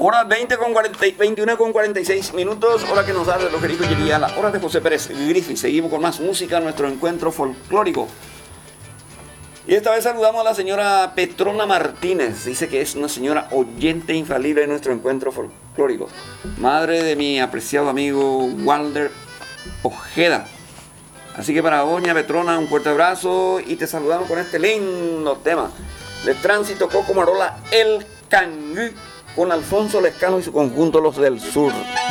Hora 21 con 46 minutos, hora que nos da el reloj llegaría la hora de José Pérez Griffith. Seguimos con más música, nuestro encuentro folclórico. Y esta vez saludamos a la señora Petrona Martínez. Dice que es una señora oyente infalible de nuestro encuentro folclórico. Madre de mi apreciado amigo Walter Ojeda. Así que para doña Petrona un fuerte abrazo y te saludamos con este lindo tema de Tránsito Coco Marola El Cangú con Alfonso Lescano y su conjunto Los del Sur.